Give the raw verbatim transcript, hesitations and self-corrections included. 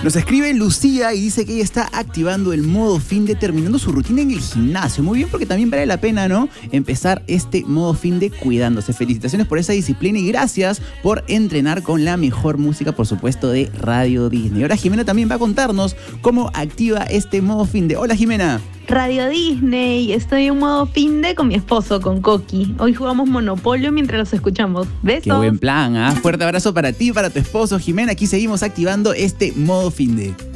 Nos escribe Lucía y dice que ella está activando el modo fin de, terminando su rutina en el gimnasio. Muy bien, porque también vale la pena, ¿no? Empezar este modo fin de cuidándose. Felicitaciones por esa disciplina y gracias por entrenar con la mejor música, por supuesto, de Radio Disney. Ahora Jimena también va a contarnos cómo activa este modo fin de. Hola, Jimena. Radio Disney, estoy en modo fin de con mi esposo, con Coqui. Hoy jugamos Monopolio mientras los escuchamos. Besos. Qué buen plan, ¿ah? ¿eh? Fuerte abrazo para ti y para tu esposo, Jimena. Aquí seguimos activando este modo fin de.